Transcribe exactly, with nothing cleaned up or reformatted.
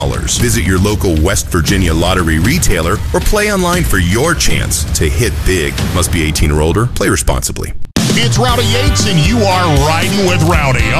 Visit your local West Virginia lottery retailer or play online for your chance to hit big. Must be eighteen or older. Play responsibly. It's Rowdy Yates, and you are riding with Rowdy